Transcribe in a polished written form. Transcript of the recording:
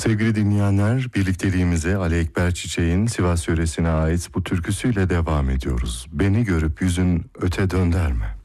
Sevgili dinleyenler, birlikteliğimize Ali Ekber Çiçek'in Sivas yöresine ait bu türküsüyle devam ediyoruz. Beni görüp yüzün öte dönder mi?